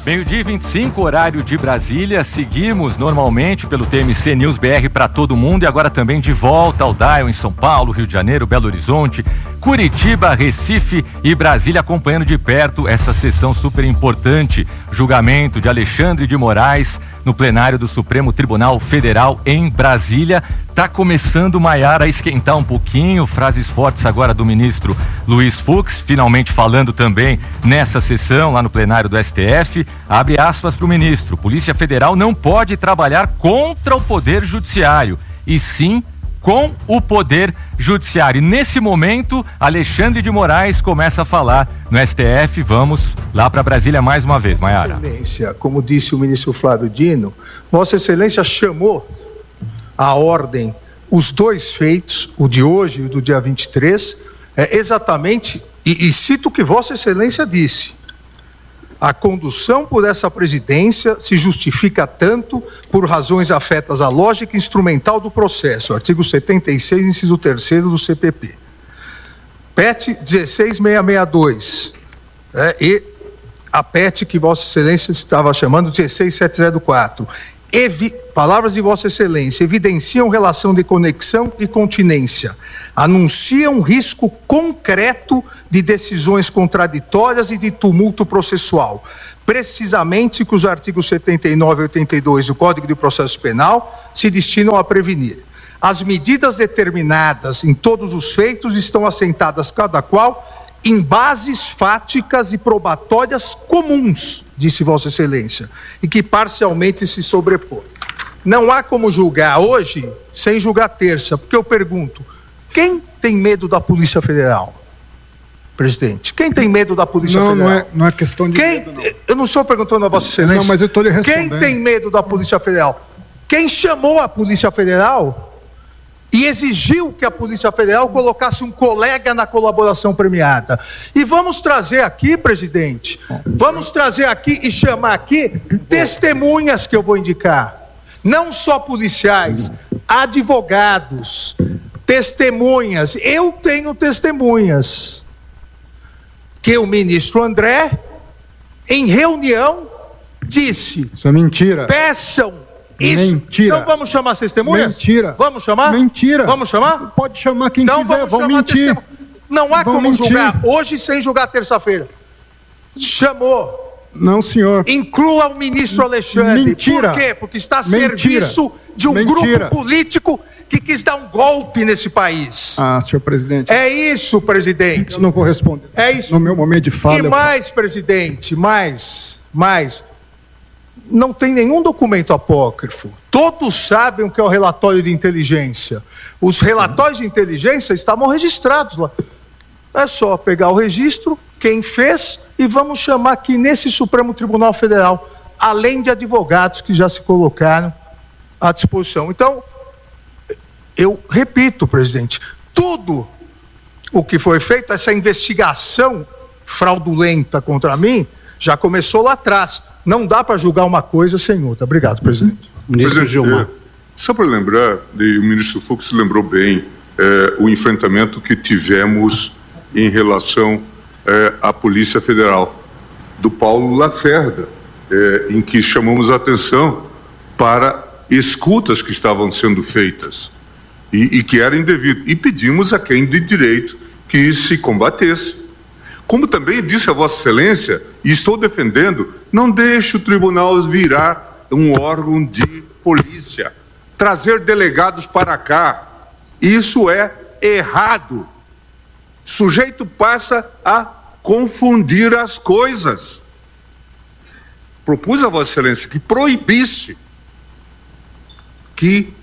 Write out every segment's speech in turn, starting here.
12h25, horário de Brasília. Seguimos normalmente pelo TMC News BR para todo mundo e agora também de volta ao Dial em São Paulo, Rio de Janeiro, Belo Horizonte, Curitiba, Recife e Brasília, acompanhando de perto essa sessão super importante, julgamento de Alexandre de Moraes no plenário do Supremo Tribunal Federal em Brasília. Tá começando, Maiara, a esquentar um pouquinho, frases fortes agora do ministro Luiz Fux, finalmente falando também nessa sessão lá no plenário do STF, abre aspas para o ministro: Polícia Federal não pode trabalhar contra o Poder Judiciário, e sim com o Poder Judiciário. E nesse momento, Alexandre de Moraes começa a falar no STF. Vamos lá para Brasília mais uma vez, Maiara. Vossa Excelência, como disse o ministro Flávio Dino, Vossa Excelência chamou à ordem os dois feitos, o de hoje e o do dia 23, exatamente, e cito o que Vossa Excelência disse: a condução por essa presidência se justifica tanto por razões afetas à lógica instrumental do processo, artigo 76, inciso 3º do CPP. PET 16662, e a PET que Vossa Excelência estava chamando 16704. Palavras de Vossa Excelência: evidenciam relação de conexão e continência, anunciam risco concreto de decisões contraditórias e de tumulto processual, precisamente que os artigos 79 e 82 do Código de Processo Penal se destinam a prevenir. As medidas determinadas em todos os feitos estão assentadas, cada qual, em bases fáticas e probatórias comuns, disse Vossa Excelência, e que parcialmente se sobrepõem. Não há como julgar hoje sem julgar terça, porque eu pergunto: quem tem medo da Polícia Federal? Presidente, quem tem medo da Polícia Federal? Não é questão de medo, não. Eu não estou perguntando a Vossa Excelência. Não, mas eu estou lhe respondendo. Quem tem medo da Polícia Federal? Quem chamou a Polícia Federal e exigiu que a Polícia Federal colocasse um colega na colaboração premiada. E vamos trazer aqui, presidente, vamos trazer aqui e chamar aqui testemunhas que eu vou indicar. Não só policiais, advogados, testemunhas. Eu tenho testemunhas que o ministro André, em reunião, disse: isso é mentira. Peçam isso. Mentira. Então vamos chamar as testemunhas? Mentira. Vamos chamar? Mentira. Vamos chamar? Pode chamar quem então quiser, vamos mentir. Não há vão como mentir. julgar hoje sem julgar terça-feira. Chamou. Não, senhor. Inclua o ministro Alexandre. Mentira. Por quê? Porque está a serviço de um grupo político que quis dar um golpe nesse país. Ah, senhor presidente. É isso, presidente. Eu não vou responder. É isso. No meu momento de fala. E mais, presidente, mais. Não tem nenhum documento apócrifo. Todos sabem o que é o relatório de inteligência. Os relatórios de inteligência estavam registrados lá. É só pegar o registro, quem fez, e vamos chamar aqui nesse Supremo Tribunal Federal, além de advogados que já se colocaram à disposição. Então, eu repito, presidente, tudo o que foi feito, essa investigação fraudulenta contra mim, já começou lá atrás. Não dá para julgar uma coisa sem outra. Obrigado, presidente. Ministro Gilmar. Só para lembrar, o ministro Fux lembrou bem o enfrentamento que tivemos em relação à Polícia Federal, do Paulo Lacerda, em que chamamos a atenção para escutas que estavam sendo feitas e que eram indevidas, e pedimos a quem de direito que se combatesse. Como também disse a Vossa Excelência, e estou defendendo, não deixe o tribunal virar um órgão de polícia, trazer delegados para cá. Isso é errado. O sujeito passa a confundir as coisas. Propus a Vossa Excelência que proibisse que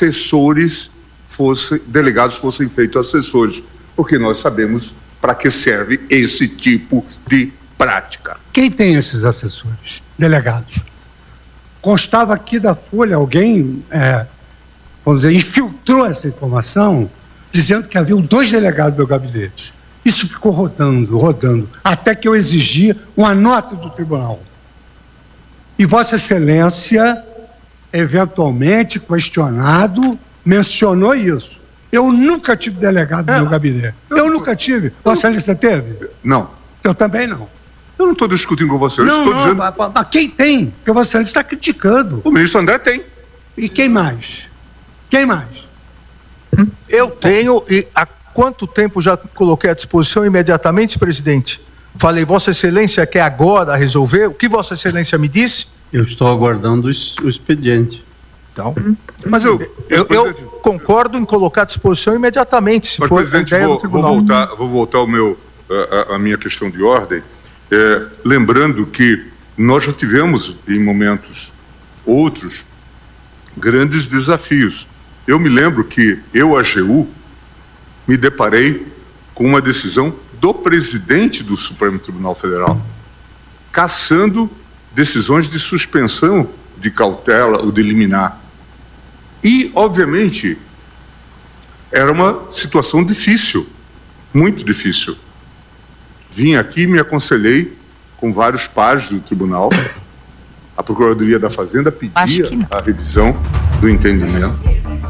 delegados fossem feitos assessores, porque nós sabemos para que serve esse tipo de prática. Quem tem esses assessores, delegados? Constava aqui da Folha, alguém, vamos dizer, infiltrou essa informação, dizendo que haviam 2 delegados do meu gabinete. Isso ficou rodando, até que eu exigia uma nota do tribunal. E Vossa Excelência, eventualmente questionado, mencionou isso. Eu nunca tive delegado no meu gabinete. Eu nunca tive. Vossa Excelência teve? Não. Eu também não. Eu não estou discutindo com você. Não, estou dizendo... mas quem tem? Porque você antes está criticando. O ministro André tem. E quem mais? Quem mais? Eu tenho, e há quanto tempo já coloquei à disposição imediatamente, presidente? Falei, Vossa Excelência quer agora resolver? O que Vossa Excelência me disse? Eu estou aguardando o expediente. Então, Mas eu concordo em colocar à disposição imediatamente, se mas, for a presidente, ideia do tribunal. vou voltar a minha questão de ordem, lembrando que nós já tivemos, em momentos outros, grandes desafios. Eu me lembro que eu, AGU, me deparei com uma decisão do presidente do Supremo Tribunal Federal, cassando decisões de suspensão de cautela ou de liminar. E, obviamente, era uma situação difícil, muito difícil. Vim aqui e me aconselhei com vários pares do tribunal. A Procuradoria da Fazenda pedia a revisão do entendimento.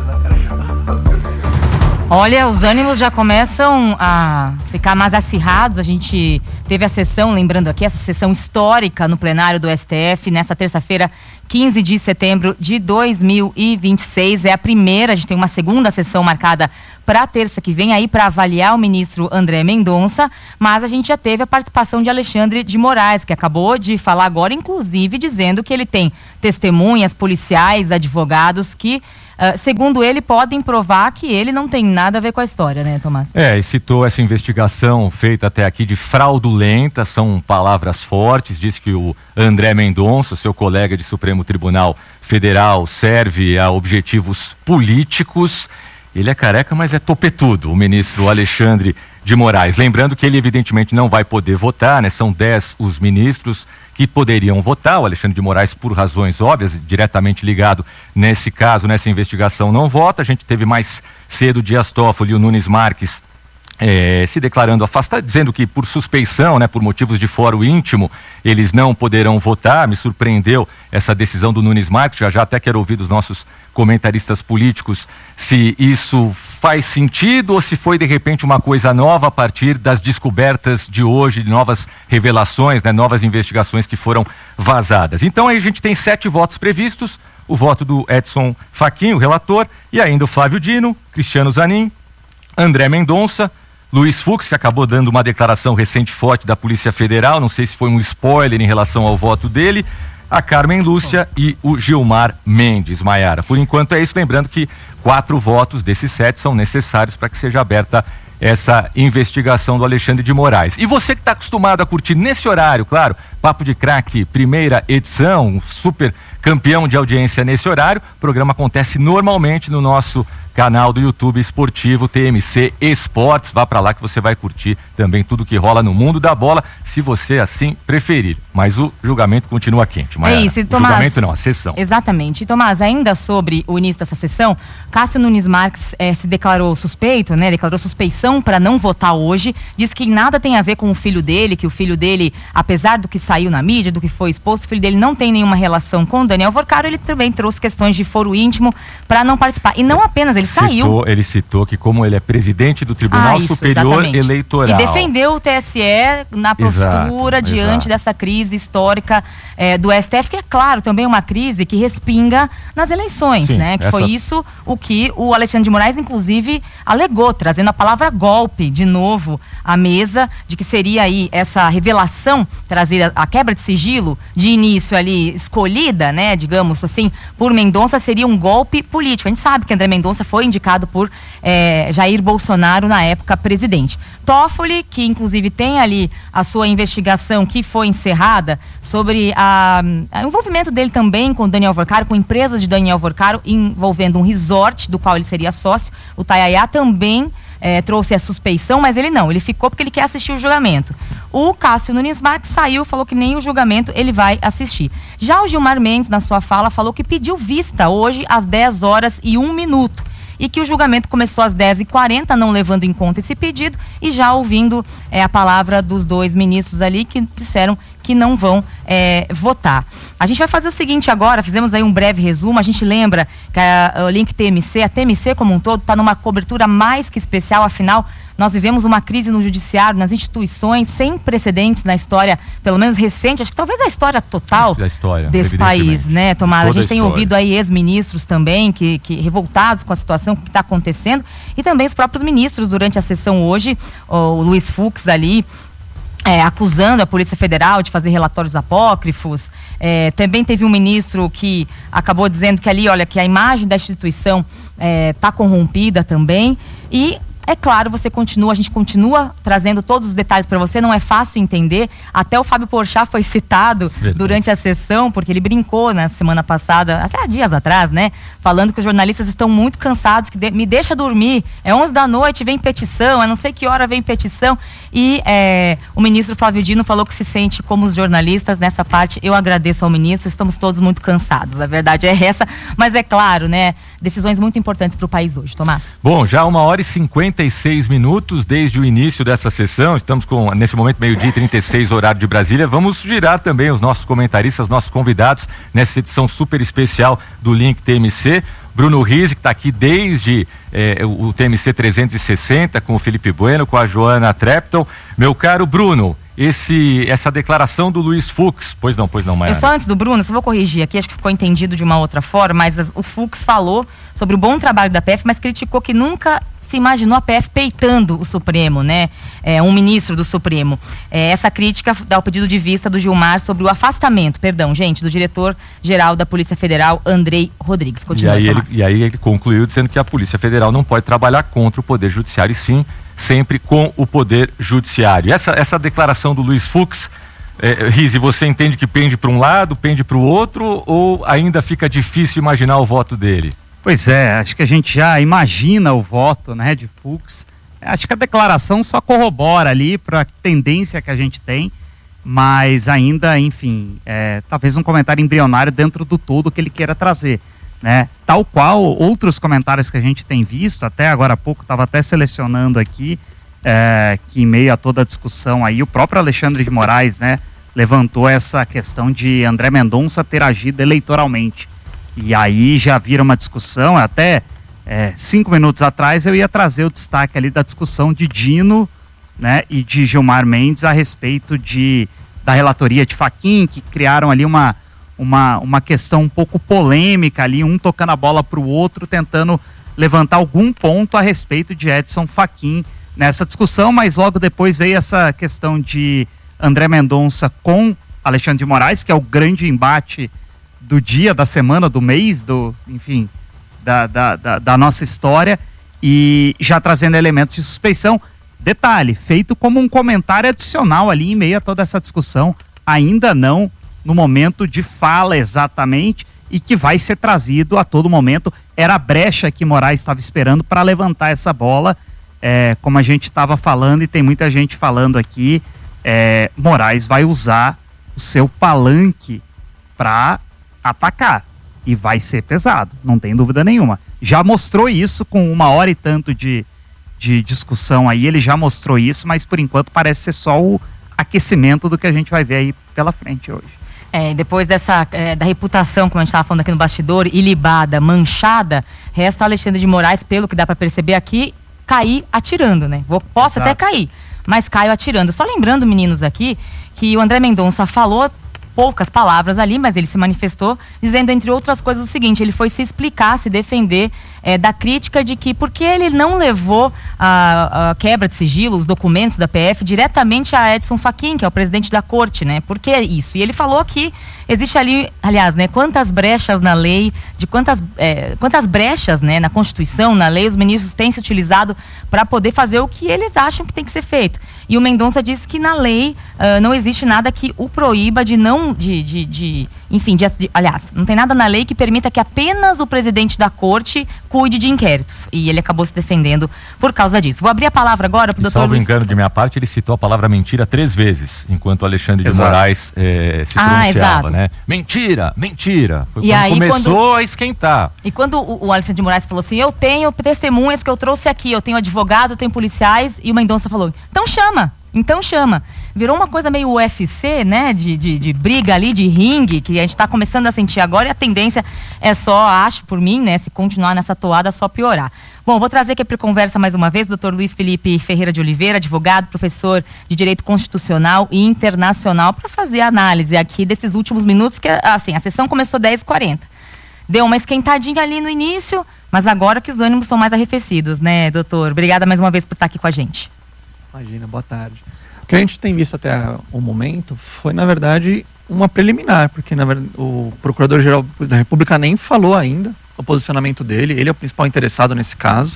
Olha, os ânimos já começam a ficar mais acirrados. A gente teve a sessão, lembrando aqui, essa sessão histórica no plenário do STF, nesta terça-feira, 15 de setembro de 2026. É a primeira, a gente tem uma segunda sessão marcada para a terça que vem aí para avaliar o ministro André Mendonça, mas a gente já teve a participação de Alexandre de Moraes, que acabou de falar agora, inclusive dizendo que ele tem testemunhas policiais, advogados que, segundo ele, podem provar que ele não tem nada a ver com a história, né, Tomás? E citou essa investigação feita até aqui de fraudulenta, são palavras fortes, diz que o André Mendonça, seu colega de Supremo Tribunal Federal, serve a objetivos políticos. Ele é careca, mas é topetudo, o ministro Alexandre de Moraes. Lembrando que ele evidentemente não vai poder votar, né? São 10 os ministros que poderiam votar. O Alexandre de Moraes, por razões óbvias, diretamente ligado nesse caso, nessa investigação, não vota. A gente teve mais cedo Dias Toffoli e o Nunes Marques se declarando afastados, dizendo que por suspeição, né, por motivos de fórum íntimo, eles não poderão votar. Me surpreendeu essa decisão do Nunes Marques, já até quero ouvir dos nossos comentaristas políticos se isso faz sentido ou se foi de repente uma coisa nova a partir das descobertas de hoje, de novas revelações, né, novas investigações que foram vazadas. Então aí a gente tem 7 votos previstos, o voto do Edson Fachin, o relator, e ainda o Flávio Dino, Cristiano Zanin, André Mendonça, Luiz Fux, que acabou dando uma declaração recente forte da Polícia Federal, não sei se foi um spoiler em relação ao voto dele, a Carmen Lúcia e o Gilmar Mendes, Maiara. Por enquanto é isso, lembrando que 4 votos desses 7 são necessários para que seja aberta essa investigação do Alexandre de Moraes. E você que está acostumado a curtir nesse horário, claro, Papo de Craque, primeira edição, um super campeão de audiência nesse horário, o programa acontece normalmente no nosso canal do YouTube esportivo TMC Esportes. Vá para lá que você vai curtir também tudo que rola no mundo da bola, se você assim preferir. Mas o julgamento continua quente. Maiara. É isso, e Tomás, o julgamento não, a sessão. Exatamente. E Tomás, ainda sobre o início dessa sessão, Cássio Nunes Marques se declarou suspeito, né? Declarou suspeição para não votar hoje. Diz que nada tem a ver com o filho dele, que o filho dele, apesar do que saiu na mídia, do que foi exposto, o filho dele não tem nenhuma relação com o Daniel Vorcaro. Ele também trouxe questões de foro íntimo para não participar. E não apenas, ele saiu. Ele citou que como ele é presidente do Tribunal Superior Eleitoral. E defendeu o TSE na postura diante dessa crise histórica do STF, que é claro, também uma crise que respinga nas eleições, né? Que foi isso o que o Alexandre de Moraes, inclusive, alegou, trazendo a palavra golpe de novo à mesa, de que seria aí essa revelação, trazer a quebra de sigilo de início ali escolhida, né? Digamos assim, por Mendonça, seria um golpe político. A gente sabe que André Mendonça foi indicado por Jair Bolsonaro na época presidente. Toffoli, que inclusive tem ali a sua investigação que foi encerrada sobre o envolvimento dele também com Daniel Vorcaro, com empresas de Daniel Vorcaro, envolvendo um resort do qual ele seria sócio. O Tayaya também trouxe a suspeição, mas ele ficou porque ele quer assistir o julgamento. O Cássio Nunes Marques saiu, falou que nem o julgamento ele vai assistir. Já o Gilmar Mendes, na sua fala, falou que pediu vista hoje às 10h01 e que o julgamento começou às 10h40, não levando em conta esse pedido, e já ouvindo a palavra dos 2 ministros ali que disseram que não vão votar. A gente vai fazer o seguinte agora, fizemos aí um breve resumo, a gente lembra que o Link TMC, a TMC como um todo, está numa cobertura mais que especial, afinal, nós vivemos uma crise no judiciário, nas instituições, sem precedentes na história, pelo menos recente, acho que talvez a história total desse país, né, Tomás? A gente tem ouvido aí ex-ministros também, que revoltados com a situação que está acontecendo, e também os próprios ministros durante a sessão hoje, o Luiz Fux ali, acusando a Polícia Federal de fazer relatórios apócrifos. Também teve um ministro que acabou dizendo que ali, olha, que a imagem da instituição está corrompida também. E é claro, a gente continua trazendo todos os detalhes para você, não é fácil entender. Até o Fábio Porchat foi citado durante a sessão, porque ele brincou na semana passada, há dias atrás, né? Falando que os jornalistas estão muito cansados, que me deixa dormir, 11 da noite, vem petição, a não sei que hora vem petição. E o ministro Flávio Dino falou que se sente como os jornalistas nessa parte. Eu agradeço ao ministro, estamos todos muito cansados, a verdade é essa, mas é claro, né? Decisões muito importantes para o país hoje, Tomás. Bom, já 1h56 desde o início dessa sessão, estamos com, nesse momento, 12h36, horário de Brasília. Vamos girar também os nossos comentaristas, nossos convidados, nessa edição super especial do Link TMC. Bruno Rizzi, que está aqui desde o TMC 360, com o Felipe Bueno, com a Joana Trepton. Meu caro Bruno, essa declaração do Luiz Fux, pois não, Maiara? Eu só antes do Bruno, só vou corrigir aqui, acho que ficou entendido de uma outra forma, mas o Fux falou sobre o bom trabalho da PF, mas criticou que nunca se imaginou a PF peitando o Supremo, né? Um ministro do Supremo. Essa crítica dá o pedido de vista do Gilmar sobre o afastamento, do diretor-geral da Polícia Federal, Andrei Rodrigues. Continua, e aí ele concluiu dizendo que a Polícia Federal não pode trabalhar contra o Poder Judiciário, e sim, sempre com o Poder Judiciário. Essa declaração do Luiz Fux, Rizzi, você entende que pende para um lado, pende para o outro, ou ainda fica difícil imaginar o voto dele? Pois acho que a gente já imagina o voto, né, de Fux. Acho que a declaração só corrobora ali para a tendência que a gente tem, mas ainda, enfim, talvez um comentário embrionário dentro do todo que ele queira trazer, né? Tal qual outros comentários que a gente tem visto, até agora há pouco, estava até selecionando aqui, que em meio a toda a discussão aí, o próprio Alexandre de Moraes, né, levantou essa questão de André Mendonça ter agido eleitoralmente. E aí já vira uma discussão, até 5 minutos atrás eu ia trazer o destaque ali da discussão de Dino, né, e de Gilmar Mendes a respeito da relatoria de Fachin, que criaram ali uma questão um pouco polêmica ali, um tocando a bola para o outro, tentando levantar algum ponto a respeito de Edson Fachin nessa discussão, mas logo depois veio essa questão de André Mendonça com Alexandre de Moraes, que é o grande embate do dia, da semana, do mês, enfim, da nossa história, e já trazendo elementos de suspeição. Detalhe, feito como um comentário adicional ali em meio a toda essa discussão, ainda não no momento de fala exatamente, e que vai ser trazido a todo momento. Era a brecha que Moraes estava esperando para levantar essa bola, como a gente estava falando, e tem muita gente falando aqui, Moraes vai usar o seu palanque para atacar, e vai ser pesado, não tem dúvida nenhuma. Já mostrou isso com 1 hora e tanto de discussão aí, ele já mostrou isso, mas por enquanto parece ser só o aquecimento do que a gente vai ver aí pela frente hoje. Depois da reputação, como a gente estava falando aqui no bastidor, ilibada, manchada, resta Alexandre de Moraes, pelo que dá para perceber aqui, cair atirando, né? Posso até cair, mas caio atirando. Só lembrando, meninos, aqui, que o André Mendonça falou poucas palavras ali, mas ele se manifestou dizendo, entre outras coisas, o seguinte: ele foi se explicar, se defender da crítica de que porque ele não levou a quebra de sigilo, os documentos da PF diretamente a Edson Fachin, que é o presidente da corte, né? Por que isso? E ele falou que existe ali, aliás, né, quantas brechas na lei, quantas brechas, né, na Constituição, na lei, os ministros têm se utilizado para poder fazer o que eles acham que tem que ser feito. E o Mendonça disse que na lei não existe nada que o proíba aliás, não tem nada na lei que permita que apenas o presidente da corte cuide de inquéritos. E ele acabou se defendendo por causa disso. Vou abrir a palavra agora para o doutor Luiz. Salvo engano de minha parte, ele citou a palavra mentira 3 vezes, enquanto o Alexandre de Moraes se pronunciava, né? Mentira, mentira. Foi quando aí, começou a esquentar. E quando o Alexandre de Moraes falou assim, eu tenho testemunhas que eu trouxe aqui, eu tenho advogado, eu tenho policiais, e o Mendonça falou, então chama. Então chama. Virou uma coisa meio UFC, né? De briga ali, de ringue, que a gente tá começando a sentir agora, e a tendência é só, acho por mim, né? Se continuar nessa toada, só piorar. Bom, vou trazer aqui para conversa mais uma vez o Dr. Luiz Felipe Ferreira de Oliveira, advogado, professor de Direito Constitucional e Internacional, para fazer a análise aqui desses últimos minutos, que assim, a sessão começou 10h40. Deu uma esquentadinha ali no início, mas agora que os ânimos estão mais arrefecidos, né, doutor? Obrigada mais uma vez por estar aqui com a gente. Imagina, boa tarde. O que a gente tem visto até o momento foi, na verdade, uma preliminar, porque na verdade, o Procurador-Geral da República nem falou ainda o posicionamento dele, ele é o principal interessado nesse caso.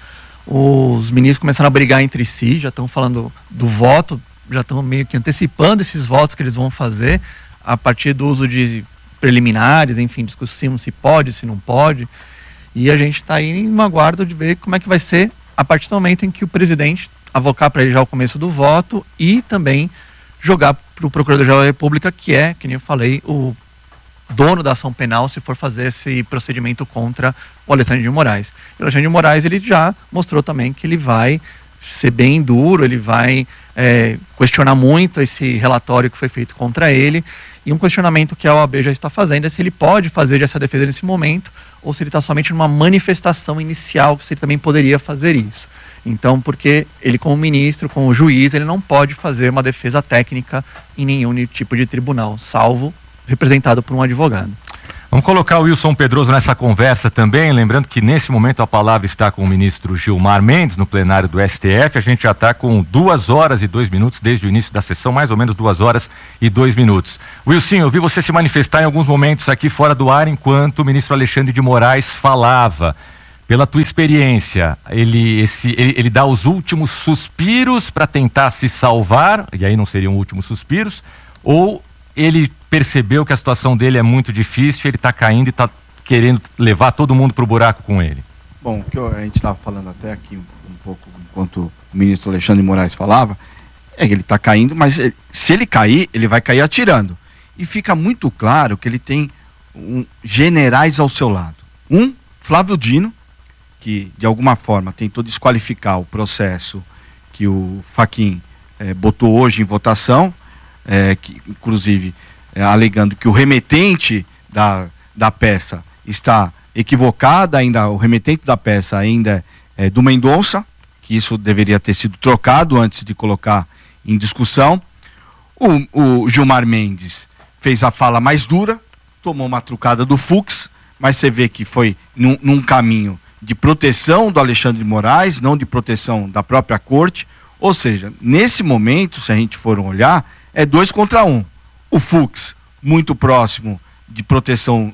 Os ministros começaram a brigar entre si, já estão falando do voto, já estão meio que antecipando esses votos que eles vão fazer a partir do uso de preliminares, enfim, discussão se pode, se não pode, e a gente está aí no aguardo de ver como é que vai ser a partir do momento em que o presidente avocar para ele já o começo do voto e também jogar para o Procurador-Geral da República, que é, que nem eu falei, o dono da ação penal se for fazer esse procedimento contra o Alexandre de Moraes. O Alexandre de Moraes, ele já mostrou também que ele vai ser bem duro, ele vai questionar muito esse relatório que foi feito contra ele, e um questionamento que a OAB já está fazendo é se ele pode fazer essa defesa nesse momento, ou se ele está somente numa manifestação inicial, se ele também poderia fazer isso. Então, porque ele, como ministro, como juiz, ele não pode fazer uma defesa técnica em nenhum tipo de tribunal, salvo representado por um advogado. Vamos colocar o Wilson Pedroso nessa conversa também, lembrando que nesse momento a palavra está com o ministro Gilmar Mendes, no plenário do STF. A gente já está com 2 horas e 2 minutos desde o início da sessão, mais ou menos 2 horas e 2 minutos. Wilson, eu vi você se manifestar em alguns momentos aqui fora do ar enquanto o ministro Alexandre de Moraes falava. Pela tua experiência, ele dá os últimos suspiros para tentar se salvar, e aí não seriam últimos suspiros, ou ele percebeu que a situação dele é muito difícil, ele está caindo e está querendo levar todo mundo para o buraco com ele? Bom, o que a gente estava falando até aqui um pouco, enquanto o ministro Alexandre de Moraes falava, é que ele está caindo, mas se ele cair, ele vai cair atirando. E fica muito claro que ele tem generais ao seu lado. Flávio Dino, que de alguma forma tentou desqualificar o processo que o Fachin botou hoje em votação, que, inclusive alegando que o remetente da peça está equivocado, ainda o remetente da peça ainda é do Mendonça, que isso deveria ter sido trocado antes de colocar em discussão. O Gilmar Mendes fez a fala mais dura, tomou uma trucada do Fux, mas você vê que foi num caminho de proteção do Alexandre de Moraes, não de proteção da própria corte. Ou seja, nesse momento, se a gente for olhar, é 2 contra 1. O Fux, muito próximo de proteção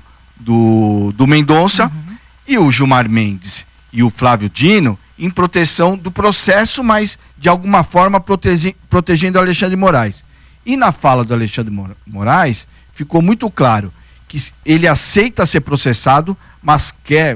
do Mendonça, e o Gilmar Mendes e o Flávio Dino em proteção do processo, mas de alguma forma protegendo o Alexandre de Moraes. E na fala do Alexandre de Moraes, ficou muito claro que ele aceita ser processado, mas quer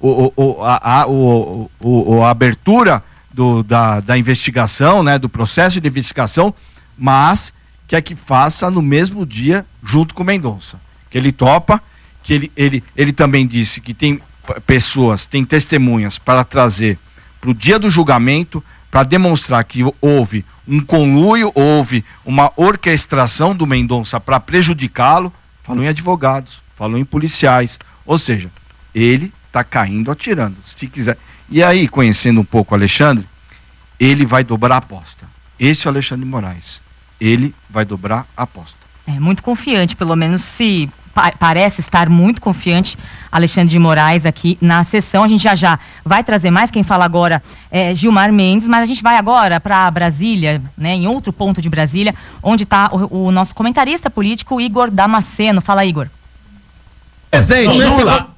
a abertura da investigação, né, do processo de investigação, mas quer que faça no mesmo dia junto com o Mendonça. Que ele topa, que ele também disse que tem pessoas, tem testemunhas para trazer para o dia do julgamento, para demonstrar que houve um conluio, houve uma orquestração do Mendonça para prejudicá-lo. Falou em advogados, falou em policiais, ou seja, ele está caindo atirando, se quiser. E aí, conhecendo um pouco o Alexandre, ele vai dobrar a aposta. Esse é o Alexandre de Moraes. Ele vai dobrar a aposta. É muito confiante, pelo menos se parece estar muito confiante Alexandre de Moraes aqui na sessão. A gente já vai trazer mais. Quem fala agora é Gilmar Mendes, mas a gente vai agora para Brasília, né, em outro ponto de Brasília, onde está o nosso comentarista político, Igor Damasceno. Fala, Igor. Presidente Lula.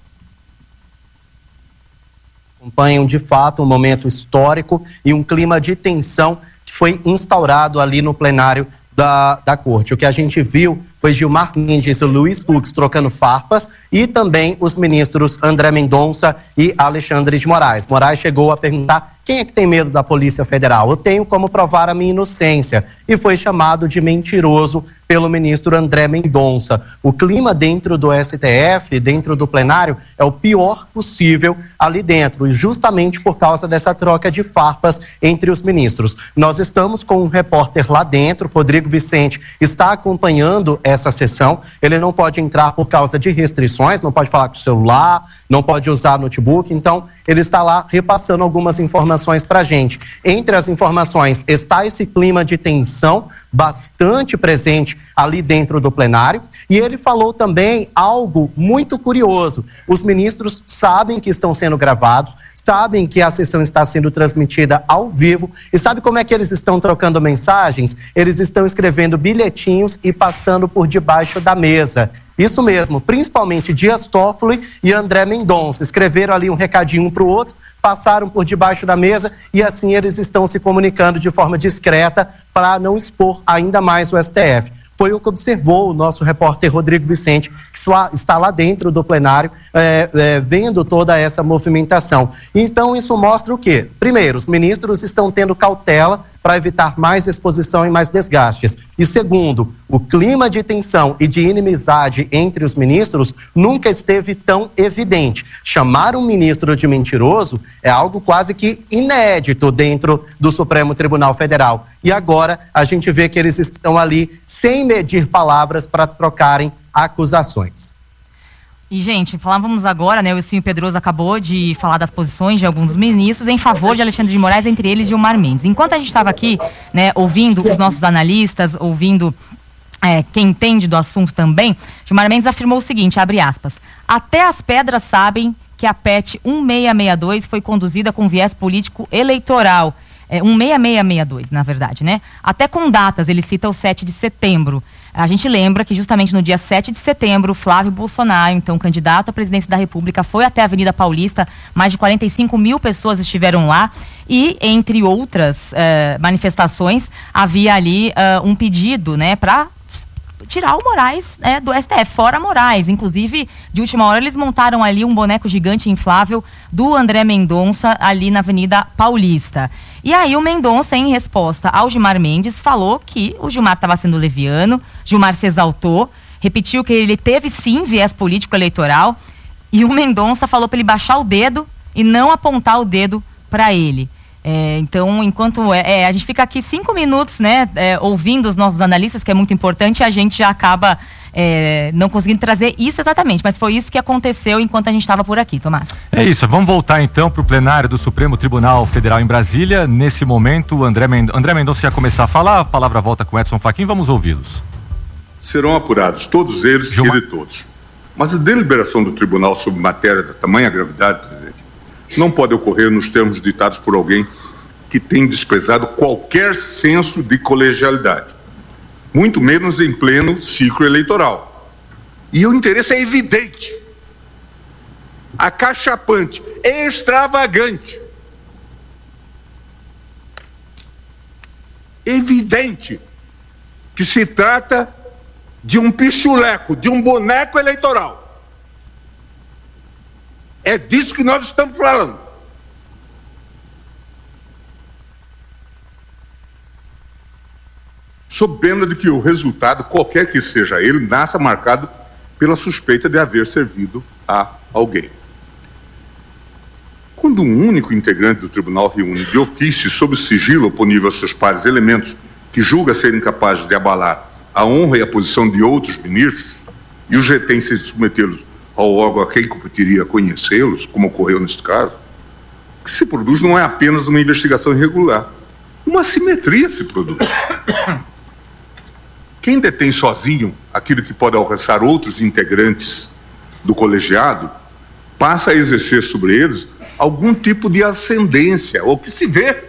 Acompanham de fato um momento histórico e um clima de tensão que foi instaurado ali no plenário da corte. O que a gente viu foi Gilmar Mendes e Luiz Fux trocando farpas e também os ministros André Mendonça e Alexandre de Moraes. Moraes chegou a perguntar: quem é que tem medo da Polícia Federal? Eu tenho como provar a minha inocência. E foi chamado de mentiroso pelo ministro André Mendonça. O clima dentro do STF, dentro do plenário, é o pior possível ali dentro, e justamente por causa dessa troca de farpas entre os ministros. Nós estamos com um repórter lá dentro, Rodrigo Vicente, está acompanhando essa sessão. Ele não pode entrar por causa de restrições, não pode falar com o celular, não pode usar notebook, então ele está lá repassando algumas informações para a gente. Entre as informações está esse clima de tensão bastante presente ali dentro do plenário, e ele falou também algo muito curioso. Os ministros sabem que estão sendo gravados, sabem que a sessão está sendo transmitida ao vivo, e sabe como é que eles estão trocando mensagens? Eles estão escrevendo bilhetinhos e passando por debaixo da mesa. Isso mesmo, principalmente Dias Toffoli e André Mendonça. Escreveram ali um recadinho um para o outro, passaram por debaixo da mesa e assim eles estão se comunicando de forma discreta para não expor ainda mais o STF. Foi o que observou o nosso repórter Rodrigo Vicente, que está lá dentro do plenário, vendo toda essa movimentação. Então, isso mostra o quê? Primeiro, os ministros estão tendo cautela para evitar mais exposição e mais desgastes. E segundo, o clima de tensão e de inimizade entre os ministros nunca esteve tão evidente. Chamar um ministro de mentiroso é algo quase que inédito dentro do Supremo Tribunal Federal. E agora a gente vê que eles estão ali sem medir palavras para trocarem acusações. E, gente, falávamos agora, né, o Silvio Pedroso acabou de falar das posições de alguns dos ministros em favor de Alexandre de Moraes, entre eles Gilmar Mendes. Enquanto a gente estava aqui, né, ouvindo os nossos analistas, ouvindo quem entende do assunto também, Gilmar Mendes afirmou o seguinte, abre aspas: até as pedras sabem que a PEC 1662 foi conduzida com viés político eleitoral. 16662, na verdade, né? Até com datas, ele cita o 7 de setembro. A gente lembra que justamente no dia 7 de setembro, Flávio Bolsonaro, então candidato à presidência da República, foi até a Avenida Paulista, mais de 45 mil pessoas estiveram lá e, entre outras manifestações, havia ali um pedido, né, para tirar o Moraes do STF, fora Moraes. Inclusive, de última hora, eles montaram ali um boneco gigante inflável do André Mendonça ali na Avenida Paulista. E aí o Mendonça, em resposta ao Gilmar Mendes, falou que o Gilmar estava sendo leviano, Gilmar se exaltou, repetiu que ele teve sim viés político eleitoral, e o Mendonça falou para ele baixar o dedo e não apontar o dedo para ele. Então, enquanto a gente fica aqui 5 minutos, né, ouvindo os nossos analistas, que é muito importante, a gente já acaba não conseguindo trazer isso exatamente, mas foi isso que aconteceu enquanto a gente estava por aqui, Tomás. É isso, vamos voltar então para o plenário do Supremo Tribunal Federal em Brasília. Nesse momento, o André Mendonça ia começar a falar, a palavra volta com Edson Fachin, vamos ouvi-los. Serão apurados todos eles e de todos. Mas a deliberação do tribunal sobre matéria da tamanha gravidade, presidente, não pode ocorrer nos termos ditados por alguém que tem desprezado qualquer senso de colegialidade, muito menos em pleno ciclo eleitoral. E o interesse é evidente, acachapante, extravagante. Evidente que se trata de um pichuleco, de um boneco eleitoral. É disso que nós estamos falando. Sob pena de que o resultado, qualquer que seja ele, nasça marcado pela suspeita de haver servido a alguém. Quando um único integrante do tribunal reúne de ofício sob sigilo oponível aos seus pares elementos que julga serem capazes de abalar a honra e a posição de outros ministros e os retém sem submetê-los ao órgão a quem competiria conhecê-los, como ocorreu neste caso, o que se produz não é apenas uma investigação irregular, uma assimetria se produz. Quem detém sozinho aquilo que pode alcançar outros integrantes do colegiado, passa a exercer sobre eles algum tipo de ascendência, ou que se vê.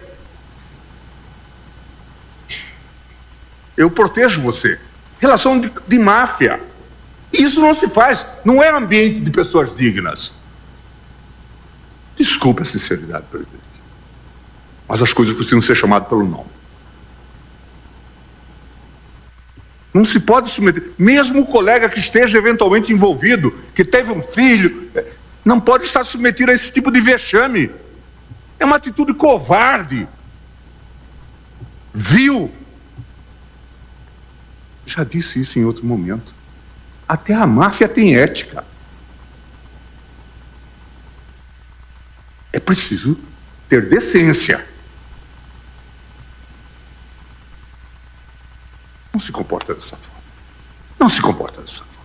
Eu protejo você. Relação de máfia. Isso não se faz. Não é ambiente de pessoas dignas. Desculpe a sinceridade, presidente, mas as coisas precisam ser chamadas pelo nome. Não se pode submeter. Mesmo o colega que esteja eventualmente envolvido, que teve um filho, não pode estar submetido a esse tipo de vexame. É uma atitude covarde. Vil. Já disse isso em outro momento. Até a máfia tem ética. É preciso ter decência. Não se comporta dessa forma. Não se comporta dessa forma.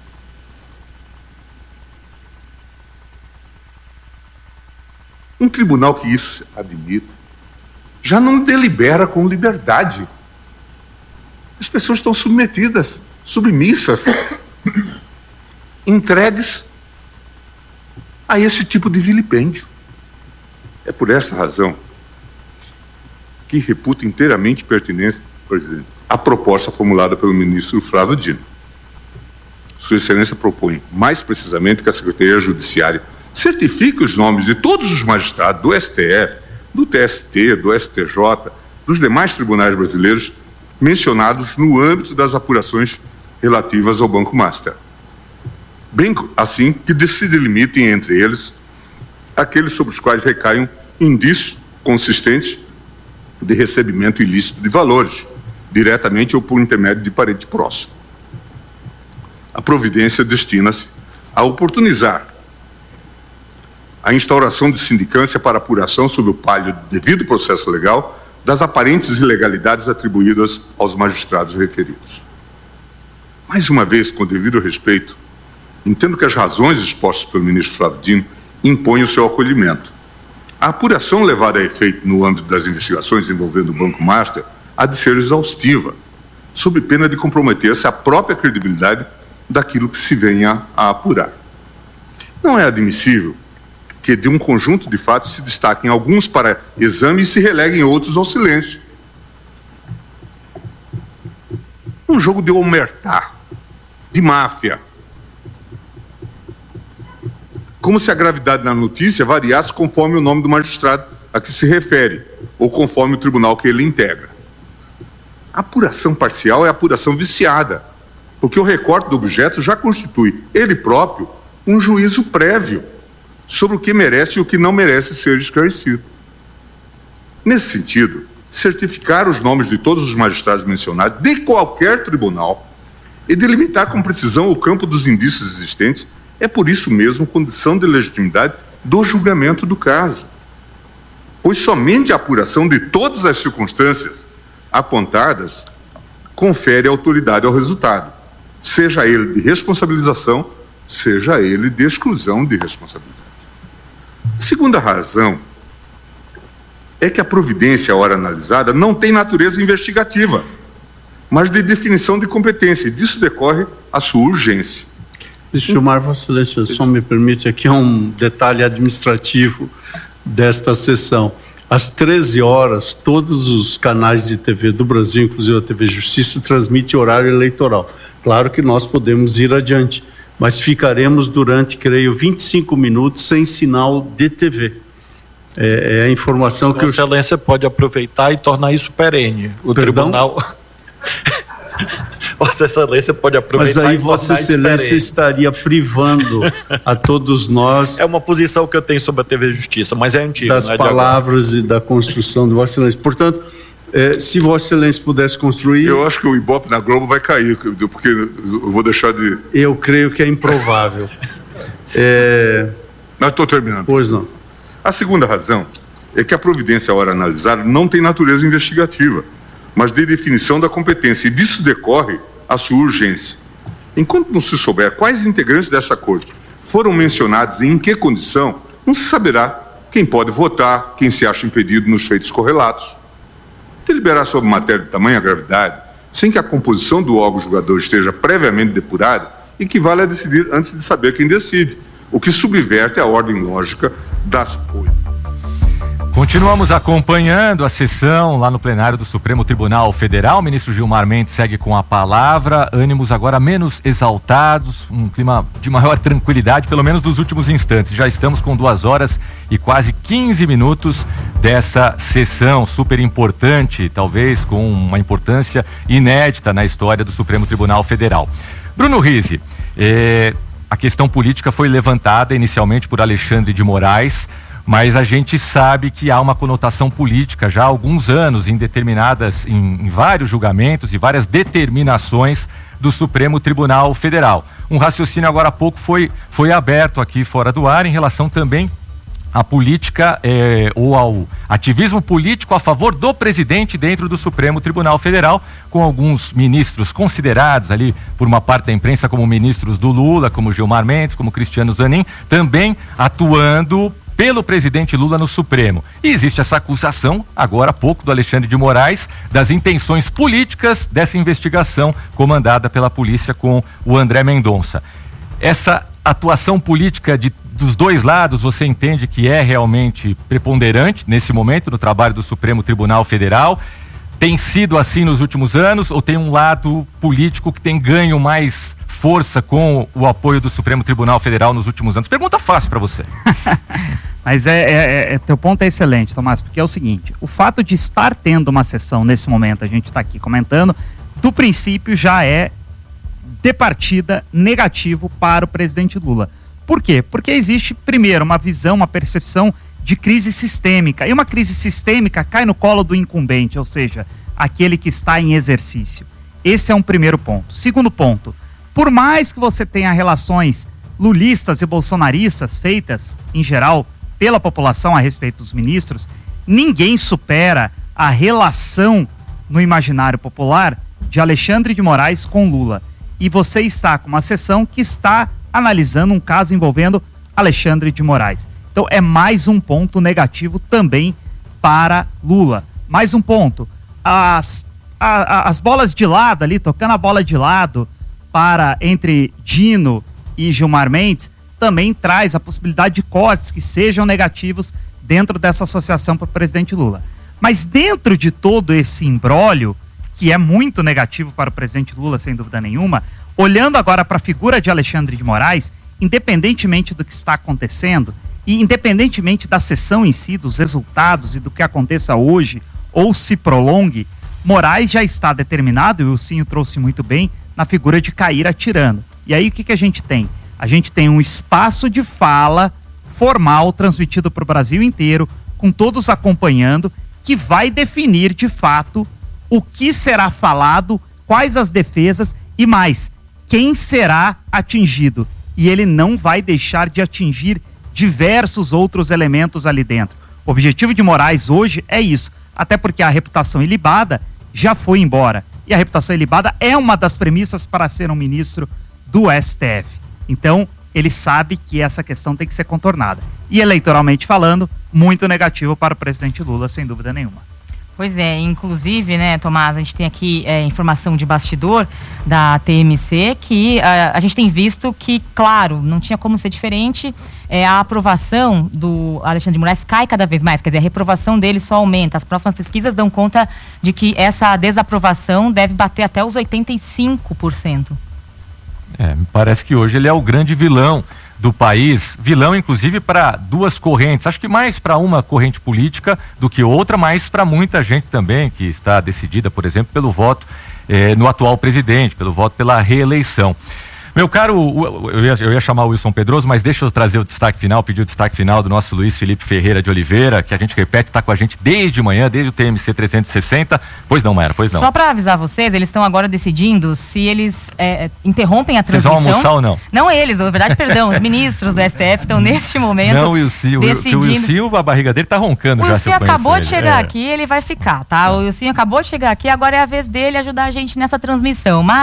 Um tribunal que isso admita já não delibera com liberdade. As pessoas estão submetidas, submissas, entregues a esse tipo de vilipêndio. É por essa razão que reputo inteiramente pertinente, presidente, a proposta formulada pelo ministro Flávio Dino. Sua Excelência propõe, mais precisamente, que a Secretaria Judiciária certifique os nomes de todos os magistrados do STF, do TST, do STJ, dos demais tribunais brasileiros mencionados no âmbito das apurações relativas ao Banco Master. Bem assim que se delimitem entre eles aqueles sobre os quais recaiam indícios consistentes de recebimento ilícito de valores, diretamente ou por intermédio de parente próximo. A providência destina-se a oportunizar a instauração de sindicância para apuração sob o palio do devido processo legal das aparentes ilegalidades atribuídas aos magistrados referidos. Mais uma vez, com devido respeito, entendo que as razões expostas pelo ministro Flávio Dino impõem o seu acolhimento. A apuração levada a efeito no âmbito das investigações envolvendo o Banco Master há de ser exaustiva, sob pena de comprometer-se a própria credibilidade daquilo que se venha a apurar. Não é admissível que de um conjunto de fatos se destaquem alguns para exame e se releguem outros ao silêncio. Um jogo de omertá, de máfia. Como se a gravidade da notícia variasse conforme o nome do magistrado a que se refere, ou conforme o tribunal que ele integra. A apuração parcial é a apuração viciada, porque o recorte do objeto já constitui, ele próprio, um juízo prévio sobre o que merece e o que não merece ser esclarecido. Nesse sentido, certificar os nomes de todos os magistrados mencionados de qualquer tribunal e delimitar com precisão o campo dos indícios existentes é, por isso mesmo, condição de legitimidade do julgamento do caso. Pois somente a apuração de todas as circunstâncias apontadas confere autoridade ao resultado, seja ele de responsabilização, seja ele de exclusão de responsabilidade. A segunda razão é que a providência, à hora analisada, não tem natureza investigativa, mas de definição de competência, e disso decorre a sua urgência. Gilmar, Vossa Excelência, só me permite aqui um detalhe administrativo desta sessão. Às 13 horas, todos os canais de TV do Brasil, inclusive a TV Justiça, transmitem horário eleitoral. Claro que nós podemos ir adiante, mas ficaremos durante, creio, 25 minutos sem sinal de TV. É a informação que... Vossa Excelência pode aproveitar e tornar isso perene. O Tribunal... Vossa Excelência pode aproveitar. Mas aí Vossa Excelência estaria privando a todos nós. É uma posição que eu tenho sobre a TV Justiça, mas é antiga. Das palavras e da construção de Vossa Excelência. Portanto, se Vossa Excelência pudesse construir... Eu acho que o Ibope na Globo vai cair, porque eu vou deixar de... Eu creio que é improvável. Mas estou terminando. Pois não. A segunda razão é que a providência, à hora analisada, não tem natureza investigativa, mas de definição da competência, e disso decorre a sua urgência. Enquanto não se souber quais integrantes dessa corte foram mencionados e em que condição, não se saberá quem pode votar, quem se acha impedido nos feitos correlatos. Deliberar sobre matéria de tamanha gravidade, sem que a composição do órgão julgador esteja previamente depurada, equivale a decidir antes de saber quem decide, o que subverte a ordem lógica das coisas. Continuamos acompanhando a sessão lá no plenário do Supremo Tribunal Federal. O ministro Gilmar Mendes segue com a palavra, ânimos agora menos exaltados, um clima de maior tranquilidade, pelo menos nos últimos instantes. Já estamos com 2 horas e quase 15 minutos dessa sessão super importante, talvez com uma importância inédita na história do Supremo Tribunal Federal. Bruno Rizzi, a questão política foi levantada inicialmente por Alexandre de Moraes, mas a gente sabe que há uma conotação política já há alguns anos em vários julgamentos e várias determinações do Supremo Tribunal Federal. Um raciocínio agora há pouco foi aberto aqui fora do ar em relação também à política ou ao ativismo político a favor do presidente dentro do Supremo Tribunal Federal, com alguns ministros considerados ali por uma parte da imprensa como ministros do Lula, como Gilmar Mendes, como Cristiano Zanin, também atuando pelo presidente Lula no Supremo. E existe essa acusação, agora há pouco, do Alexandre de Moraes, das intenções políticas dessa investigação comandada pela polícia com o André Mendonça. Essa atuação política dos dois lados, você entende que é realmente preponderante nesse momento no trabalho do Supremo Tribunal Federal? Tem sido assim nos últimos anos ou tem um lado político que tem ganho mais força com o apoio do Supremo Tribunal Federal nos últimos anos? Pergunta fácil para você. Mas teu ponto é excelente, Tomás, porque é o seguinte, o fato de estar tendo uma sessão nesse momento, a gente está aqui comentando, do princípio já é de partida negativo para o presidente Lula. Por quê? Porque existe, primeiro, uma visão, uma percepção de crise sistêmica, e uma crise sistêmica cai no colo do incumbente, ou seja, aquele que está em exercício. Esse é um primeiro ponto. Segundo ponto, por mais que você tenha relações lulistas e bolsonaristas feitas, em geral, pela população a respeito dos ministros, ninguém supera a relação no imaginário popular de Alexandre de Moraes com Lula. E você está com uma sessão que está analisando um caso envolvendo Alexandre de Moraes. Então é mais um ponto negativo também para Lula. Mais um ponto, as bolas de lado ali, tocando a bola de lado entre Dino e Gilmar Mendes, também traz a possibilidade de cortes que sejam negativos dentro dessa associação para o presidente Lula. Mas dentro de todo esse imbróglio, que é muito negativo para o presidente Lula, sem dúvida nenhuma, olhando agora para a figura de Alexandre de Moraes, independentemente do que está acontecendo, e independentemente da sessão em si, dos resultados e do que aconteça hoje ou se prolongue, Moraes já está determinado, e o Ilcinho trouxe muito bem, na figura de cair atirando. E aí o que a gente tem? A gente tem um espaço de fala formal transmitido para o Brasil inteiro, com todos acompanhando, que vai definir de fato o que será falado, quais as defesas e mais, quem será atingido. E ele não vai deixar de atingir diversos outros elementos ali dentro. O objetivo de Moraes hoje é isso, até porque a reputação ilibada já foi embora. E a reputação ilibada é uma das premissas para ser um ministro do STF. Então, ele sabe que essa questão tem que ser contornada. E eleitoralmente falando, muito negativo para o presidente Lula, sem dúvida nenhuma. Pois é, inclusive, né, Tomás, a gente tem aqui informação de bastidor da TMC, que a gente tem visto que, claro, não tinha como ser diferente, a aprovação do Alexandre de Moraes cai cada vez mais, quer dizer, a reprovação dele só aumenta. As próximas pesquisas dão conta de que essa desaprovação deve bater até os 85%. Me parece que hoje ele é o grande vilão do país, vilão inclusive para duas correntes, acho que mais para uma corrente política do que outra, mas para muita gente também que está decidida, por exemplo, pelo voto no atual presidente, pelo voto pela reeleição. Meu caro, eu ia chamar o Wilson Pedroso, mas deixa eu trazer o destaque final, pedir o destaque final do nosso Luiz Felipe Ferreira de Oliveira, que a gente repete, está com a gente desde manhã, desde o TMC 360. Pois não, Mayra, pois não. Só para avisar vocês, eles estão agora decidindo se eles interrompem a transmissão. Vocês vão almoçar ou não? Não eles, na verdade, perdão, os ministros do STF estão neste momento não, decidindo. O Wilson, a barriga dele está roncando já. O Wilson acabou de chegar aqui, ele vai ficar, tá? O Wilson acabou de chegar aqui, agora é a vez dele ajudar a gente nessa transmissão. Mas,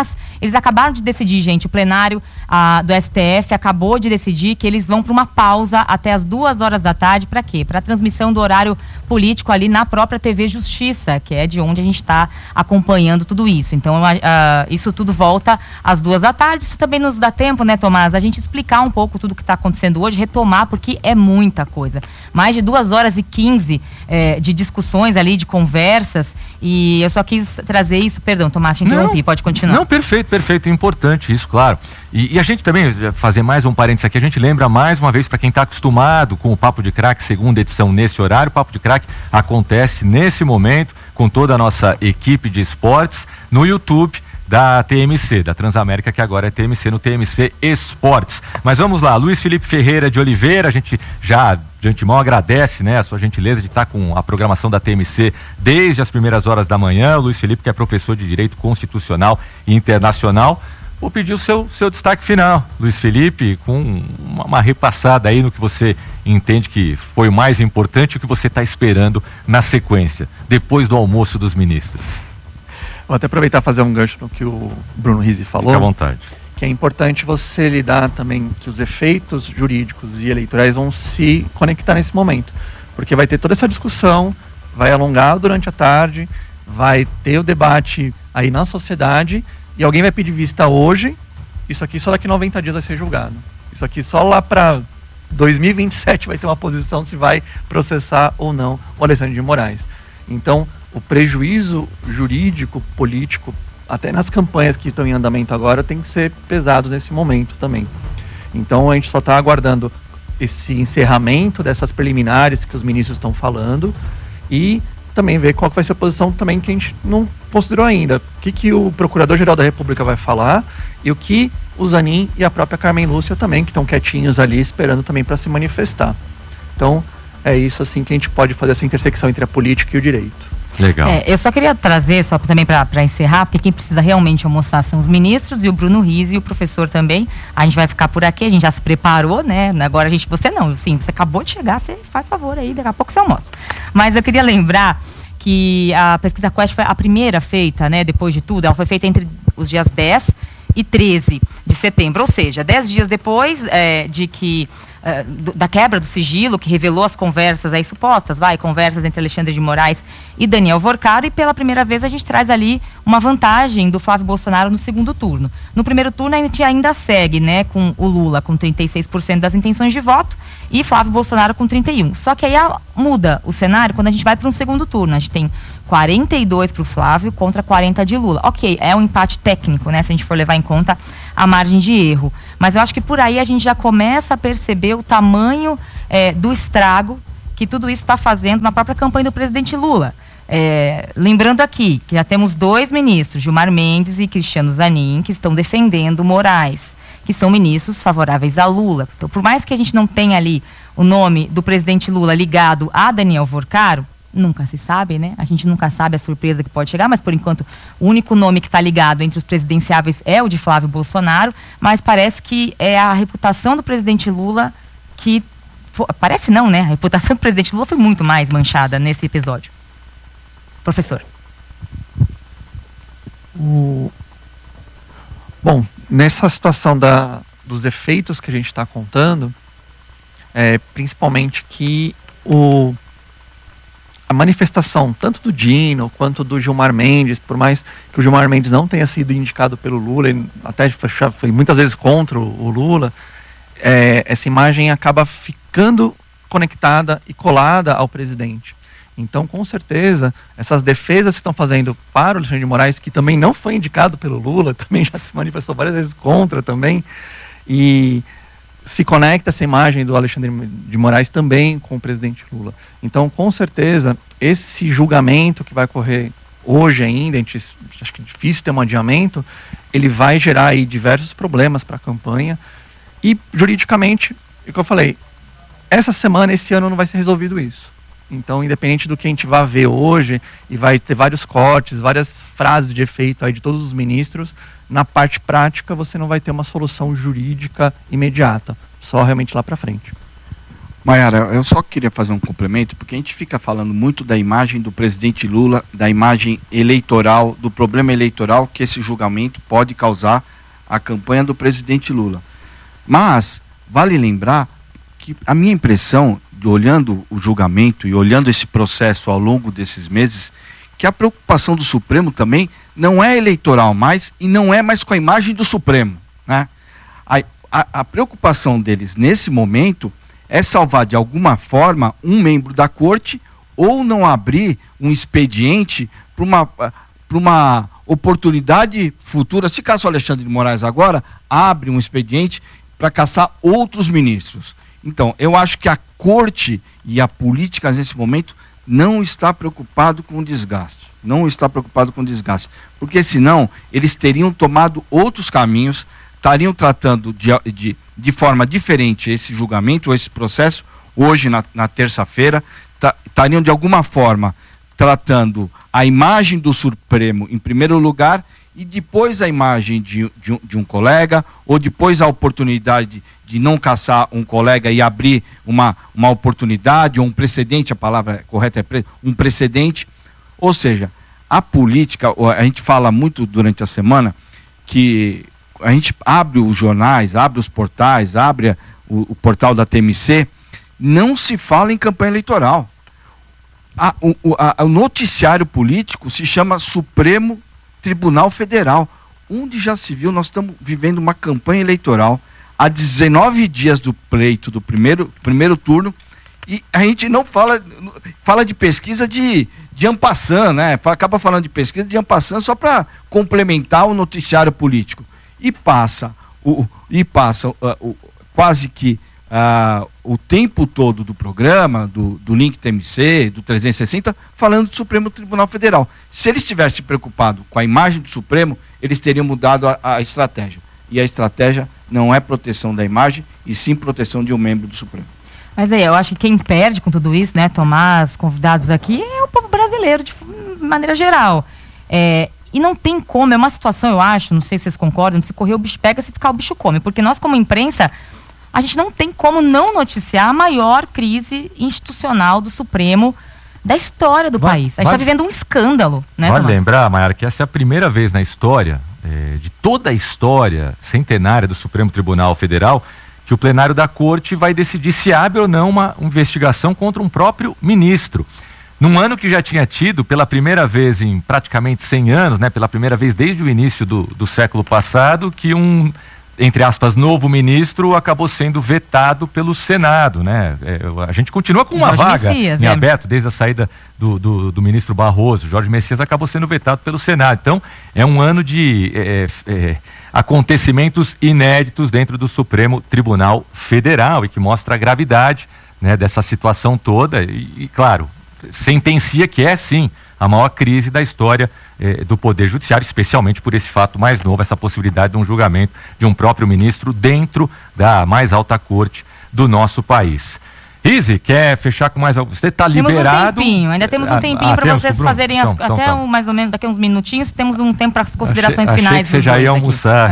Eles acabaram de decidir, gente, o plenário do STF acabou de decidir que eles vão para uma pausa até as 2h da tarde. Para quê? Para a transmissão do horário político ali na própria TV Justiça, que é de onde a gente está acompanhando tudo isso. Então, isso tudo volta às 2h da tarde. Isso também nos dá tempo, né, Tomás, a gente explicar um pouco tudo que está acontecendo hoje, retomar, porque é muita coisa. Mais de 2h15 de discussões ali, de conversas, e eu só quis trazer isso. Perdão, Tomás, te interrompi, pode continuar. Não, perfeito, importante isso, claro. E a gente também, fazer mais um parênteses aqui, a gente lembra mais uma vez para quem está acostumado com o Papo de Craque, segunda edição nesse horário, o Papo de Craque acontece nesse momento com toda a nossa equipe de esportes no YouTube da TMC, da Transamérica, que agora é TMC, no TMC Esportes. Mas vamos lá, Luiz Felipe Ferreira de Oliveira, a gente já de antemão agradece, né, a sua gentileza de estar com a programação da TMC desde as primeiras horas da manhã. O Luiz Felipe, que é professor de Direito Constitucional e Internacional. Vou pedir o seu destaque final, Luiz Felipe, com uma repassada aí no que você entende que foi o mais importante e o que você está esperando na sequência, depois do almoço dos ministros. Vou até aproveitar e fazer um gancho no que o Bruno Rizzi falou. Fique à vontade. Que é importante você lidar também que os efeitos jurídicos e eleitorais vão se conectar nesse momento. Porque vai ter toda essa discussão, vai alongar durante a tarde, vai ter o debate aí na sociedade e alguém vai pedir vista hoje, isso aqui só daqui 90 dias vai ser julgado. Isso aqui só lá para 2027 vai ter uma posição se vai processar ou não o Alexandre de Moraes. Então, o prejuízo jurídico, político, até nas campanhas que estão em andamento agora, tem que ser pesado nesse momento também. Então, a gente só está aguardando esse encerramento dessas preliminares que os ministros estão falando e também ver qual que vai ser a posição também que a gente não considerou ainda. O que o Procurador-Geral da República vai falar e o que o Zanin e a própria Carmen Lúcia também, que estão quietinhos ali, esperando também para se manifestar. Então, é isso assim que a gente pode fazer essa intersecção entre a política e o direito. Legal. Eu só queria trazer, só também para encerrar, porque quem precisa realmente almoçar são os ministros e o Bruno Rizzi e o professor também. A gente vai ficar por aqui, a gente já se preparou, né? Agora você não, sim, você acabou de chegar, você faz favor aí, daqui a pouco você almoça. Mas eu queria lembrar que a pesquisa Quest foi a primeira feita, né? Depois de tudo, ela foi feita entre os dias 10 e 13 de setembro, ou seja, 10 dias depois da quebra do sigilo, que revelou as conversas aí supostas, conversas entre Alexandre de Moraes e Daniel Worcaro, e pela primeira vez a gente traz ali uma vantagem do Flávio Bolsonaro no segundo turno. No primeiro turno a gente ainda segue, né, com o Lula com 36% das intenções de voto e Flávio Bolsonaro com 31%. Só que aí muda o cenário quando a gente vai para um segundo turno. A gente tem 42 para o Flávio contra 40 de Lula. Ok, é um empate técnico, né, se a gente for levar em conta a margem de erro. Mas eu acho que por aí a gente já começa a perceber o tamanho do estrago que tudo isso está fazendo na própria campanha do presidente Lula. Lembrando aqui que já temos 2 ministros, Gilmar Mendes e Cristiano Zanin, que estão defendendo Moraes, que são ministros favoráveis a Lula. Então, por mais que a gente não tenha ali o nome do presidente Lula ligado a Daniel Worcaro, nunca se sabe, né? A gente nunca sabe a surpresa que pode chegar, mas por enquanto o único nome que está ligado entre os presidenciáveis é o de Flávio Bolsonaro, mas parece que é a reputação do presidente Lula que... Parece não, né? A reputação do presidente Lula foi muito mais manchada nesse episódio. Professor. Bom, nessa situação dos efeitos que a gente está contando, principalmente que a manifestação tanto do Dino quanto do Gilmar Mendes, por mais que o Gilmar Mendes não tenha sido indicado pelo Lula, ele até foi muitas vezes contra o Lula, essa imagem acaba ficando conectada e colada ao presidente. Então, com certeza, essas defesas que estão fazendo para o Alexandre de Moraes, que também não foi indicado pelo Lula, também já se manifestou várias vezes contra também, e se conecta essa imagem do Alexandre de Moraes também com o presidente Lula. Então, com certeza, esse julgamento que vai ocorrer hoje ainda, acho que é difícil ter um adiamento, ele vai gerar aí diversos problemas para a campanha e, juridicamente, o que eu falei, essa semana, esse ano não vai ser resolvido isso. Então, independente do que a gente vai ver hoje, e vai ter vários cortes, várias frases de efeito aí de todos os ministros, na parte prática você não vai ter uma solução jurídica imediata, só realmente lá para frente. Maiara, eu só queria fazer um complemento, porque a gente fica falando muito da imagem do presidente Lula, da imagem eleitoral, do problema eleitoral que esse julgamento pode causar à campanha do presidente Lula. Mas vale lembrar que a minha impressão, olhando o julgamento e olhando esse processo ao longo desses meses, que a preocupação do Supremo também não é eleitoral mais e não é mais com a imagem do Supremo, né? A preocupação deles nesse momento é salvar de alguma forma um membro da corte ou não abrir um expediente para uma oportunidade futura. Se caso o Alexandre de Moraes agora abre um expediente para caçar outros ministros. Então, eu acho que a corte e a política nesse momento não está preocupado com o desgaste. Não está preocupado com o desgaste. Porque senão eles teriam tomado outros caminhos, estariam tratando de forma diferente esse julgamento, ou esse processo, hoje na terça-feira, estariam de alguma forma tratando a imagem do Supremo em primeiro lugar e depois a imagem de um colega, ou depois a oportunidade de não caçar um colega e abrir uma oportunidade, ou um precedente, a palavra correta é um precedente. Ou seja, a política, a gente fala muito durante a semana que a gente abre os jornais, abre os portais, abre o portal da TMC, não se fala em campanha eleitoral. O noticiário político se chama Supremo Tribunal Federal, onde já se viu, nós estamos vivendo uma campanha eleitoral há 19 dias do pleito do primeiro turno, e a gente não fala de pesquisa de en passant, né? Acaba falando de pesquisa de en passant só para complementar o noticiário político. E passa quase que o tempo todo do programa, do Link TMC, do 360, falando do Supremo Tribunal Federal. Se eles tivessem preocupado com a imagem do Supremo, eles teriam mudado a estratégia. E a estratégia não é proteção da imagem, e sim proteção de um membro do Supremo. Mas aí, eu acho que quem perde com tudo isso, né, Tomás, convidados aqui, é o povo brasileiro, de maneira geral. E não tem como, é uma situação, eu acho, não sei se vocês concordam, se correr o bicho pega, se ficar o bicho come. Porque nós, como imprensa, a gente não tem como não noticiar a maior crise institucional do Supremo da história do país. A gente está vivendo um escândalo, né, Tomás? Tomás? Lembrar, Maiara, que essa é a primeira vez na história, de toda a história centenária do Supremo Tribunal Federal, que o plenário da Corte vai decidir se abre ou não uma investigação contra um próprio ministro. Num ano que já tinha tido, pela primeira vez em praticamente 100 anos, né, pela primeira vez desde o início do século passado, que um, entre aspas, novo ministro acabou sendo vetado pelo Senado, né? A gente continua com uma vaga Messias, em aberto, desde a saída do ministro Barroso. Jorge Messias acabou sendo vetado pelo Senado. Então, é um ano de acontecimentos inéditos dentro do Supremo Tribunal Federal, e que mostra a gravidade, né, dessa situação toda e, claro, sentencia que é, sim, a maior crise da história do Poder Judiciário, especialmente por esse fato mais novo, essa possibilidade de um julgamento de um próprio ministro dentro da mais alta corte do nosso país. Izzy, quer fechar com mais algo? Você está liberado? Ainda temos um tempinho para vocês fazerem mais ou menos daqui a uns minutinhos, temos um tempo para as considerações finais. Achei que você já ia almoçar.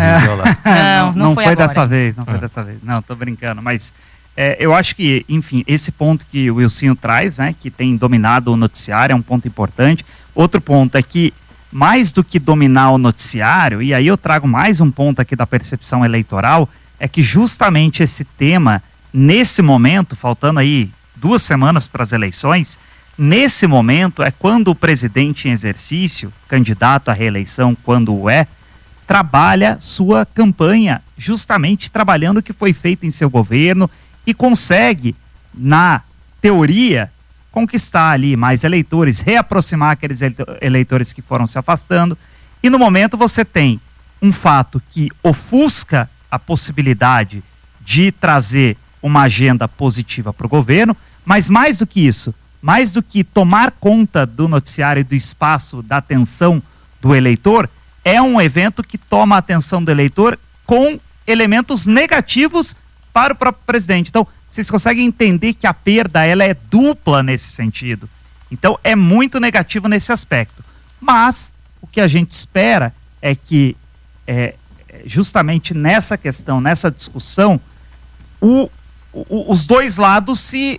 Não foi agora. Dessa vez, não foi dessa vez. Não, tô brincando, mas eu acho que, enfim, esse ponto que o Wilsinho traz, né, que tem dominado o noticiário, é um ponto importante. Outro ponto é que, mais do que dominar o noticiário, e aí eu trago mais um ponto aqui da percepção eleitoral, é que justamente esse tema, nesse momento, faltando aí 2 semanas para as eleições, nesse momento é quando o presidente em exercício, candidato à reeleição, quando o trabalha sua campanha, justamente trabalhando o que foi feito em seu governo, e consegue, na teoria, conquistar ali mais eleitores, reaproximar aqueles eleitores que foram se afastando. E no momento você tem um fato que ofusca a possibilidade de trazer uma agenda positiva para o governo, mas mais do que isso, mais do que tomar conta do noticiário e do espaço da atenção do eleitor, é um evento que toma a atenção do eleitor com elementos negativos para o próprio presidente. Então, vocês conseguem entender que a perda ela é dupla nesse sentido. Então, é muito negativo nesse aspecto. Mas, o que a gente espera é que, justamente nessa questão, nessa discussão, os dois lados se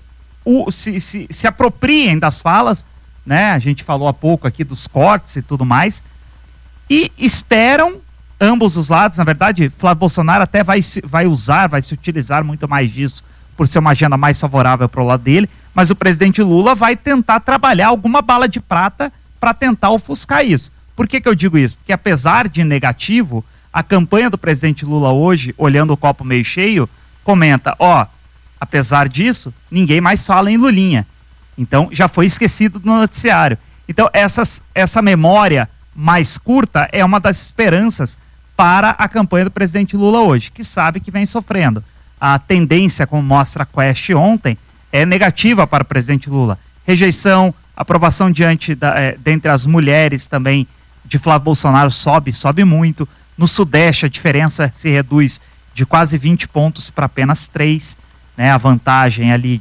apropriem das falas, né? A gente falou há pouco aqui dos cortes e tudo mais, e esperam ambos os lados. Na verdade, Flávio Bolsonaro até vai se utilizar muito mais disso, por ser uma agenda mais favorável para o lado dele, mas o presidente Lula vai tentar trabalhar alguma bala de prata para tentar ofuscar isso. Por que eu digo isso? Porque apesar de negativo, a campanha do presidente Lula hoje, olhando o copo meio cheio, comenta, apesar disso, ninguém mais fala em Lulinha. Então, já foi esquecido no noticiário. Então, essa memória mais curta é uma das esperanças para a campanha do presidente Lula hoje, que sabe que vem sofrendo. A tendência, como mostra a Quest ontem, é negativa para o presidente Lula. Rejeição, aprovação dentre as mulheres também de Flávio Bolsonaro sobe muito. No Sudeste, a diferença se reduz de quase 20 pontos para apenas 3, né? A vantagem ali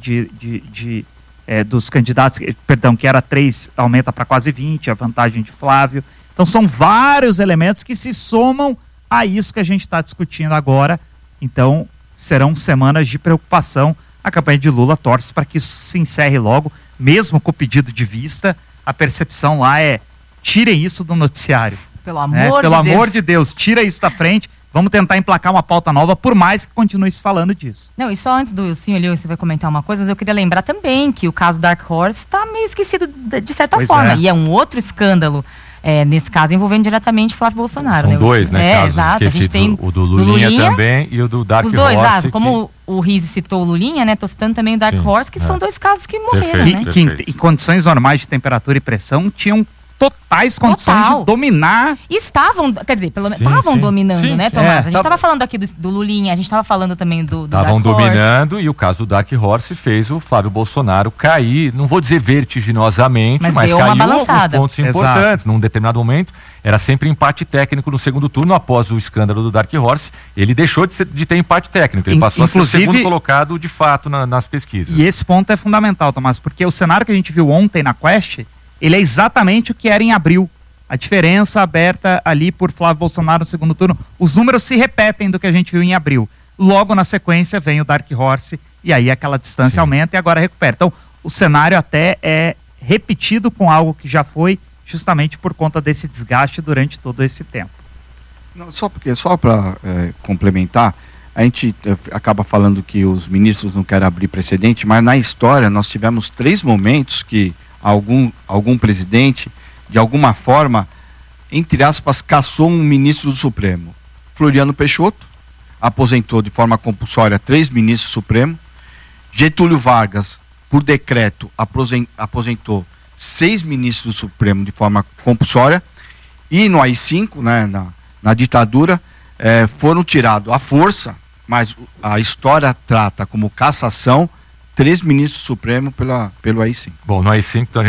dos candidatos, que era 3, aumenta para quase 20, a vantagem de Flávio. Então são vários elementos que se somam a isso que a gente está discutindo agora. Então serão semanas de preocupação. A campanha de Lula torce para que isso se encerre logo, mesmo com o pedido de vista. A percepção lá é: tirem isso do noticiário. Pelo amor de Deus, tira isso da frente. Vamos tentar emplacar uma pauta nova, por mais que continue se falando disso. Não, e só antes do Wilson ali, você vai comentar uma coisa, mas eu queria lembrar também que o caso Dark Horse está meio esquecido de certa forma. E é um outro escândalo, nesse caso, envolvendo diretamente Flávio Bolsonaro. São dois, casos exato. esquecidos. A gente tem o do Lulinha também e o do Dark Horse. Os dois, como o Rizzi citou o Lulinha, né? Tô citando também o Dark Horse, que são dois casos que morreram, né? Que em condições normais de temperatura e pressão tinham totais condições de dominar. E estavam, quer dizer, pelo menos estavam dominando, né, Tomás? A gente estava falando aqui do Lulinha, a gente estava falando também do Dark Horse. Estavam dominando, e o caso do Dark Horse fez o Flávio Bolsonaro cair, não vou dizer vertiginosamente, mas caiu alguns pontos importantes. Num determinado momento, era sempre empate técnico no segundo turno. Após o escândalo do Dark Horse, ele deixou de ter empate técnico, ele passou a ser o segundo colocado de fato nas pesquisas. E esse ponto é fundamental, Tomás, porque o cenário que a gente viu ontem na Quest, ele é exatamente o que era em abril. A diferença aberta ali por Flávio Bolsonaro no segundo turno. Os números se repetem do que a gente viu em abril. Logo na sequência vem o Dark Horse e aí aquela distância aumenta e agora recupera. Então o cenário até é repetido com algo que já foi, justamente por conta desse desgaste durante todo esse tempo. Não, só para complementar, a gente acaba falando que os ministros não querem abrir precedente, mas na história nós tivemos 3 momentos que algum presidente, de alguma forma, entre aspas, caçou um ministro do Supremo. Floriano Peixoto aposentou de forma compulsória 3 ministros do Supremo. Getúlio Vargas, por decreto, aposentou 6 ministros do Supremo de forma compulsória. E no AI-5, né, na ditadura, foram tirados à força, mas a história trata como cassação 3 ministros do Supremo pelo AI-5. Bom, no AI-5, então a gente